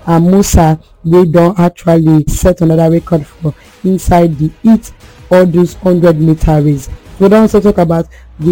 and Musa wey don actually set another record for inside the hit all those 100-meter race. We don also talk about the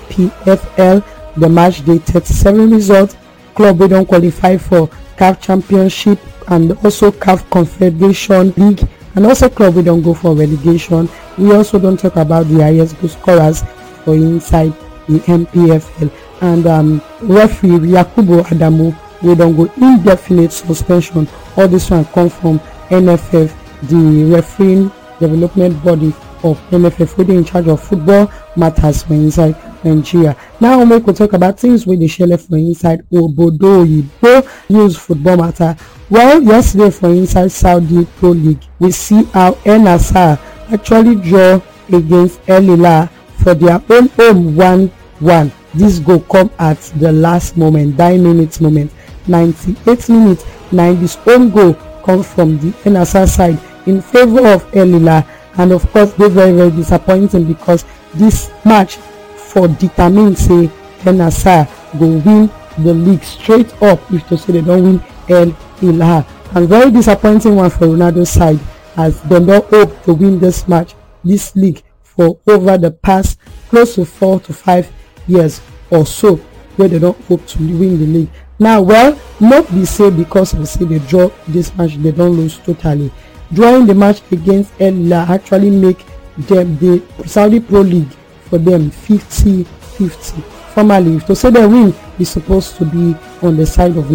NPFL, the match day 37 result. Club wey don qualify for CAF Championship and also CAF Confederation League, and also club wey don go for relegation. We also don talk about the highest goal scorers for inside the NPFL, and referee Yakubu Adamu wey don go indefinite suspension. All this one come from NFF, the refereeing development body of NFF, wey dey in charge of football matters for inside Nigeria. Now make we talk about things wey dey shele for inside obodo oyibo news football matter. Well, yesterday for inside Saudi Pro League, we see how El Nassr actually draw against El Hilal for their own home 1-1. This goal come at the last moment, 9 minutes moment, 98 minutes. Now this own goal come from the El Nassr side in favor of El Hilal, and of course they very, very disappointing because this match for determine say El Nassr go win the league straight up if to say they don't win El Hilal. And very disappointing one for Ronaldo's side, as they don't hope to win this match, this league, for over the past close to 4 to 5 years or so, where they don't hope to win the league. Now, well, not be say because of say they draw this match, they don't lose totally. Drawing the match against El Hilal actually make them the Saudi Pro League for them 50-50. Formerly, if to say they win, is supposed to be on the side of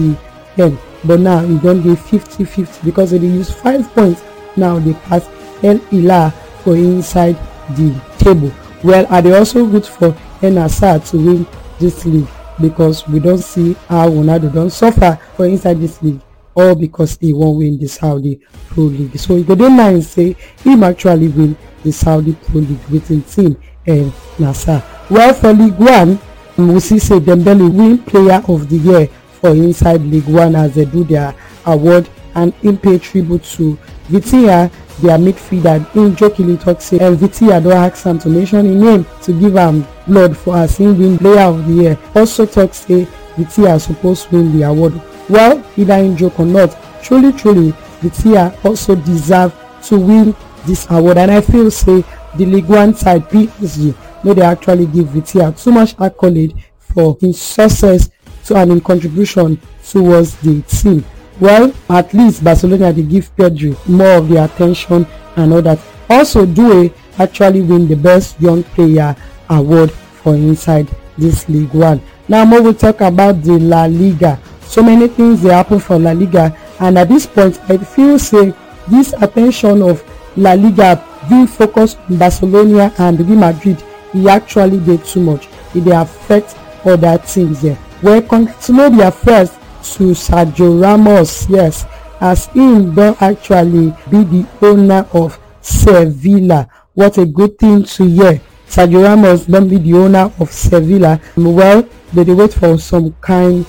90-10, but now it don't be 50-50 because they use 5 points. Now they pass El Hilal for inside the table. Well, are they also good for El Nassr to win this league, because we don't see how Ronaldo don't suffer for inside this league, or because he won't win the Saudi Pro League. So he go dey mind say him actually win the Saudi Pro League with his team El Nassr. Well, for League One, we see say Dembele win Player of the Year for inside League One as they do their award, and him pay tribute to Vitinha, their midfielder. In jokingly talk say Vitinha don ask am to mention him name to give am blood for as him win Player of the Year. Also talk say Vitinha supposed to win the award. Well, either in joke or not, truly Vitinha also deserve to win this award, and I feel say the League One side PSG, no, they actually give Vitinha too much accolade for his success and in contribution towards the team. Well, at least Barcelona, they give Pedri more of the attention and all that. Also, Doué actually win the best young player award for inside this League One. Now we will talk about the La Liga. So many things they happen for La Liga, and at this point I feel say this attention of La Liga being focused on Barcelona and Real Madrid, it actually did too much. It dey affect other teams there. Well, congratulate first to Sergio Ramos, yes, as him don actually be the owner of Sevilla. What a good thing to hear. Sergio Ramos don be the owner of Sevilla. Well, they wait for some kind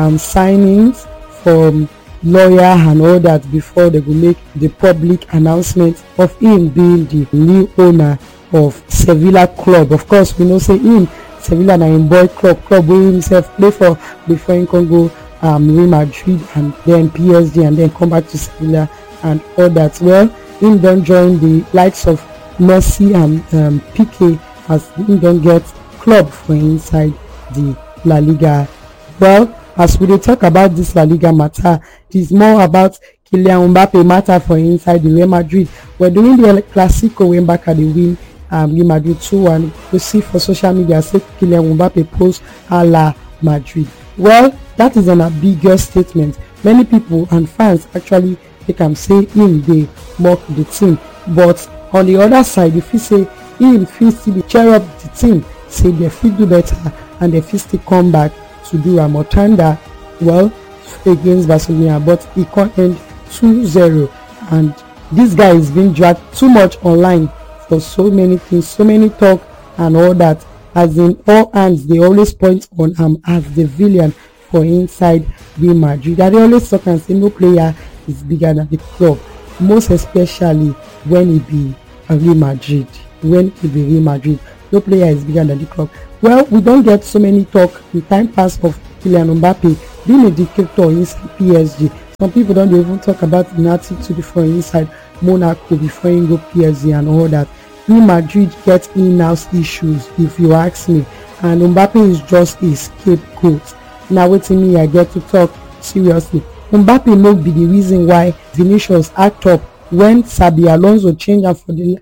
signings from lawyer and all that before they will make the public announcement of him being the new owner of Sevilla club. Of course, we know say him Sevilla na him boy club wey himself play for before he can go Real Madrid and then PSG and then come back to Sevilla and all that. Well, him don join the likes of Messi and Piqué, as him don get club for inside the La Liga. Well, as we dey talk about this La Liga matter, it is more about Kylian Mbappe matter for inside the Real Madrid. We're doing the El Clasico when Barca dey win Real Madrid 2-1. We see for social media say Kylian Mbappe post a la Madrid. Well, that is an ambiguous statement. Many people and fans actually take am say him dey mock the team, but on the other side, if you say him fit still cheer up the team, say they fit do better and they fit still come back to do a Motanda, well, against Barcelona, but he can't end 2-0, and this guy is being dragged too much online for so many things, so many talk and all that. As in all hands, they always point on him as the villain for inside Real Madrid. They always talk and say no player is bigger than the club, most especially when he be Real Madrid. When he be Real Madrid, no player is bigger than the club. Well, we don't get so many talk in time pass of Kylian Mbappe being a dictator inside PSG. Some people don't even talk about the attitude for inside Monaco before he go PSG and all that. Real Madrid get in-house issues, if you ask me, and Mbappe is just a scapegoat. Now wetin me I get to talk seriously. Mbappe no be the reason why Vinicius act up when Xabi Alonso change am for the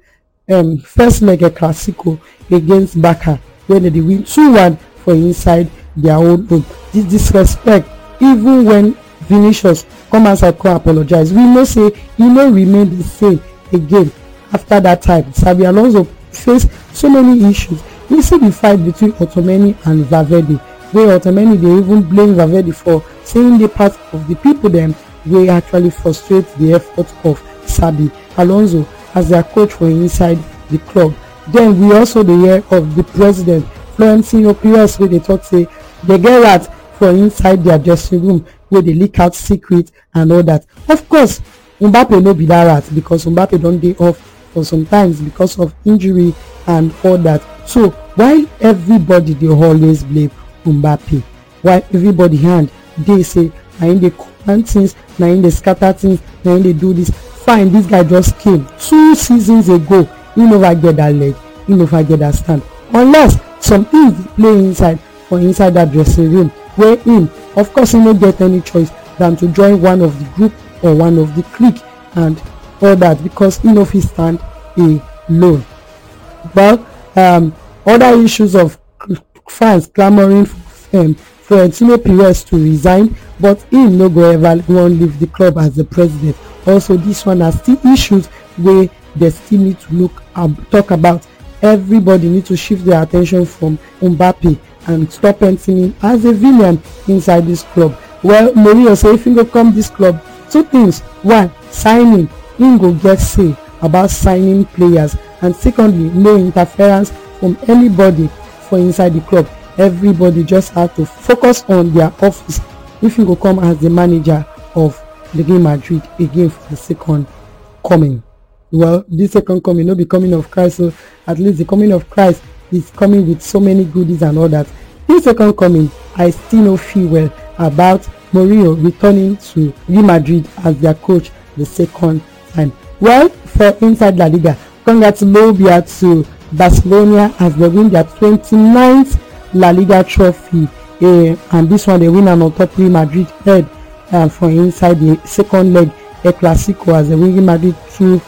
first leg of Clasico against Barca, when they win 2-1 for inside their own home. This disrespect, even when Vinicius come outside come apologize, we know say he no remain the same again after that time. Xabi Alonso face so many issues. We see the fight between Otamendi and Valverde, where Otamendi they even blame Valverde for saying the part of the people them wey actually frustrate the effort of Xabi Alonso as their coach for inside the club. Then we also dey hear of the president Florentino Perez wey dey talk say they get rat for inside their dressing room where they leak out secret and all that. Of course, Mbappe no be that rat, because Mbappe don dey off for some times because of injury and all that. So while everybody dey always blame Mbappe, while everybody hand dey say na him dey command things, na him dey scatter things, na him dey do this, fine, this guy just came 2 seasons ago, he never get that leg, he never get that stand, unless some things dey play inside for inside that dressing room, where him of course he no get any choice than to join one of the group or one of the clique and all that, because he no fit stand alone. Well, other issues of fans clamoring for Florentino Perez to resign, but him no go ever wan leave the club as the president. Also, this one has still issues where they still need to talk about. Everybody need to shift their attention from Mbappe and stop painting him as a villain inside this club. Well, Mourinho say if he go come this club, 2 things: one, signing, he go get say about signing players, and secondly, no interference from anybody for inside the club. Everybody just have to focus on their office if he go come as the manager of the Real Madrid again for the second coming. Well, this second coming no be coming of Christ, so at least the coming of Christ is coming with so many goodies and all that. This second coming, I still no feel well about Mourinho returning to Real Madrid as their coach the second time. Well, for inside La Liga, congratulations to Barcelona as they win their 29th La Liga trophy, and this one they win on top Real Madrid head for inside the second leg El Clasico as they win Real Madrid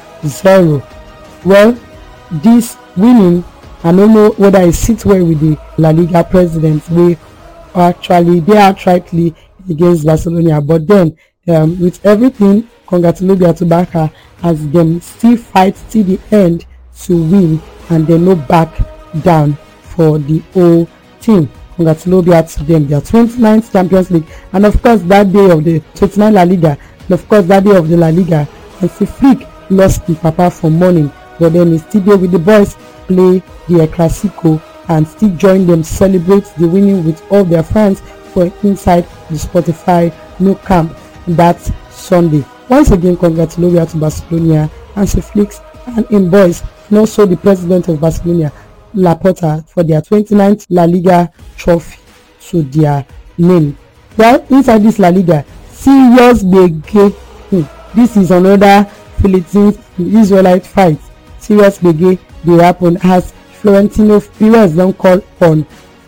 2-0. Well, this winning, I don't know whether it sits well with the La Liga presidents. They are outrightly against Barcelona, but then with everything, congratulations to Barca as them still fight till the end to win, and they no back down for the whole team. Congratulations to them, their 29th Champions League, and of course that day of the 29th La Liga, and of course that day of the La Liga, and Flick lost the papa for morning, but then he still there with the boys, play the El Clasico, and still join them celebrate the winning with all their fans for inside the Spotify Nou Camp that Sunday. Once again, congratulations to Barcelona and Flick and in boys, and also the president of Barcelona, Laporta, for their 29th La Liga trophy to their name. Well, inside this La Liga, serious big game. This is another Philippines Israelite fight. Serious big game dey happen as Florentino Perez don call on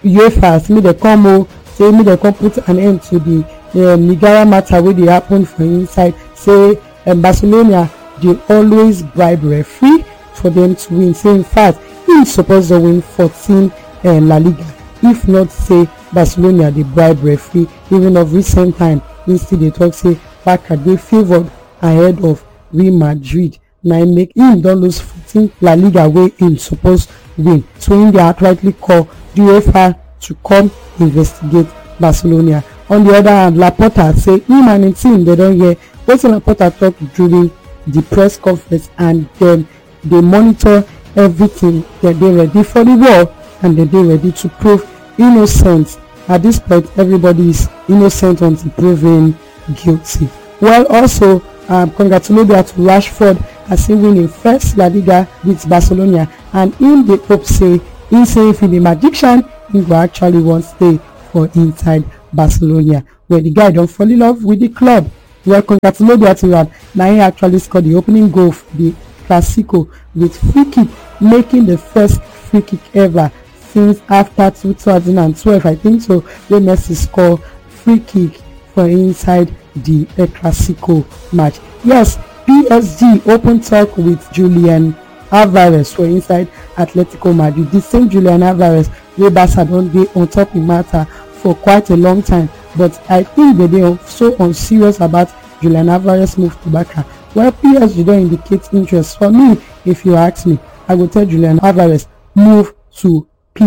UEFA make dem come say make dem come put an end to the Nigeria matter wey dey happen for inside. Say Barcelona dey always bribe referee for them to win. Say in fact him suppose to win 14 La Liga, if not say Barcelona dey bribe referee. Even of recent time instead dey talk say Barca dey favoured ahead of Real Madrid, na im make him don lose 14 La Liga wey him suppose win. So him dey outrightly call the UEFA to come investigate Barcelona. On the other hand, Laporta say him and him team they don hear wetin Laporta talk during the press conference, and then they monitor everything. They dey ready for the war, and they dey ready to prove innocent. At this point, everybody is innocent until proven guilty. Well, also congratulations to Rashford as he win his first La Liga with Barcelona, and in the hope say if he be magician, he will actually want stay for inside Barcelona, where the guy don't fall in love with the club. Well, congratulations to him. Now he actually scored the opening goal for the Clasico with free kick, making the first free kick ever since after 2012, I think so, where Messi scored free kick for inside the Clasico match. Yes, PSG open talk with Julian Alvarez for inside Atletico Madrid. The same Julian Alvarez wey Barca don dey on top the matter for quite a long time, but I think they dey so unserious about Julian Alvarez move to Barca. Well, PSG don indicate interest. For me, if you ask me, I go tell Julian Alvarez move to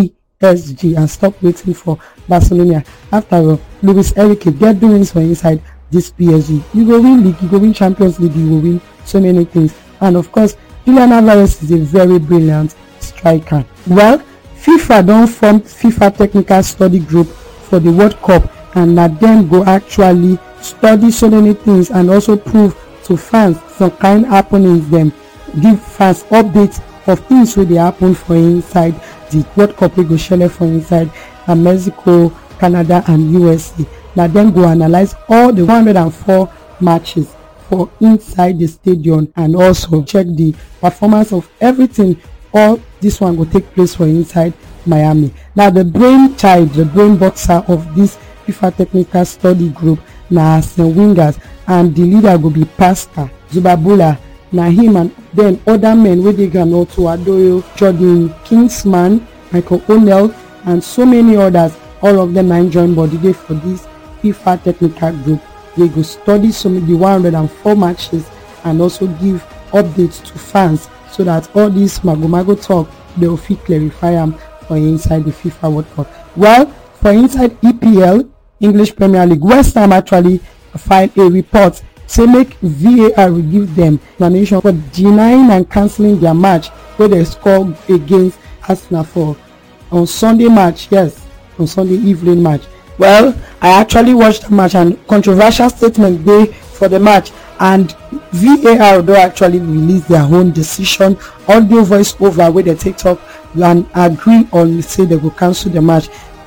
PSG and stop waiting for Barcelona. After all, Luis Enrique get doings for inside this PSG. You go win league, you go win Champions League, you go win so many things. And of course, Julian Alvarez is a very brilliant striker. Well, FIFA don form FIFA technical study group for the World Cup, and na dem go actually study so many things and also prove to fans some kind happenings, dem give fans updates of things wey dey happen for inside the World Cup wey go shele for inside Mexico, Canada and USA. Na dem go analyze all the 104 matches for inside the stadium and also check the performance of everything. All this one go take place for inside Miami. Now the brainchild, the brain boxer of this FIFA technical study group na Arsene Wenger, and the leader go be Pascal Zubabula. Na him and then other men wey dey ground, Otto Addo, Jordan Kingsman, Michael O'Neill and so many others. All of them na join body dey for this FIFA technical group. They go study some of the 104 matches and also give updates to fans so that all this mago talk they will fit clarify them for inside the FIFA World Cup. Well, for inside EPL, English Premier League, West Ham actually filed a report say make VAR will give them explanation for denying and cancelling their match where they scored against Arsenal for on Sunday match. Yes, on Sunday evening match. Well, I actually watched the match and controversial statement dey for the match, and VAR do actually release their own decision, audio voice over where they take talk and agree on say they will cancel the match.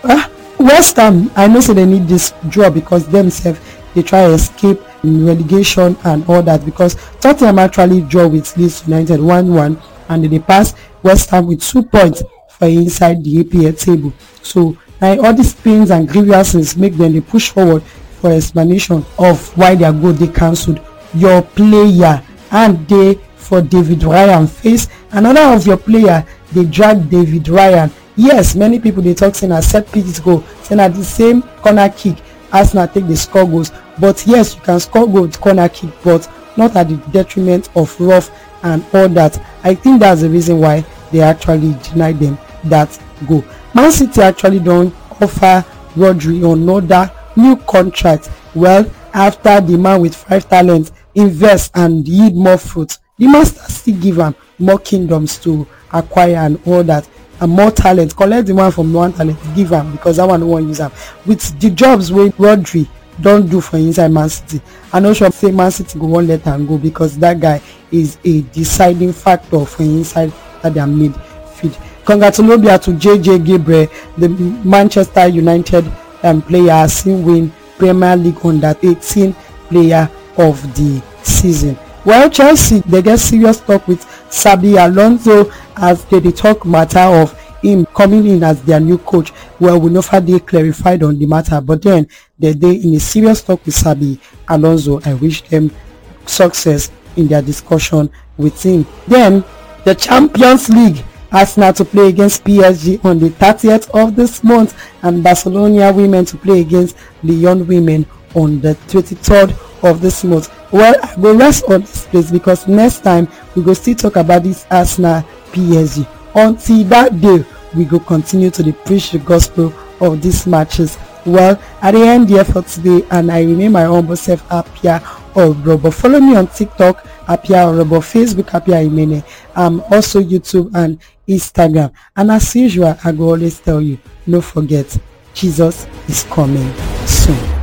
West Ham, I know say they need this draw because themselves they try to escape relegation and all that, because Tottenham actually draw with Leeds United 1-1 and they pass West Ham with 2 points for inside the EPL table. So all these pains and grievances make them they push forward for explanation of why their goal they cancelled. Your player and they for David Ryan face another of your player, they drag David Ryan. Yes, many people they talk saying a set piece goal, saying at the same corner kick Arsenal take the score goals, but yes, you can score goal with corner kick, but not at the detriment of rough and all that. I think that's the reason why they actually denied them that goal. Man City actually don't offer Rodri another new contract. Well, after the man with 5 talents invest and yield more fruit, the master still give him more kingdoms to acquire and all that, and more talent. Collect the one from one talent, give him, because that one no one use him. With the jobs wey Rodri don't do for inside Man City, I know sure say Man City go won't let him go, because that guy is a deciding factor for inside their midfield. Congratulations to JJ Gabriel, the Manchester United player, has seen win Premier League under 18 player of the season. Well, Chelsea they get serious talk with Xabi Alonso as they talk matter of him coming in as their new coach. Well, we never they clarified on the matter, but then they in a serious talk with Xabi Alonso. I wish them success in their discussion with him. Then the Champions League, Arsenal to play against PSG on the 30th of this month, and Barcelona women to play against Lyon women on the 23rd of this month. Well, I will rest on this place because next time we go still talk about this Arsenal PSG. Until that day, we go continue to preach the gospel of these matches. Well, at the end here for today, and I remain my humble self, Apia Orobo. Follow me on TikTok, Apia Orobo, Facebook, Apia Imene, also YouTube and Instagram. And as usual, I go always tell you, don't forget, Jesus is coming soon.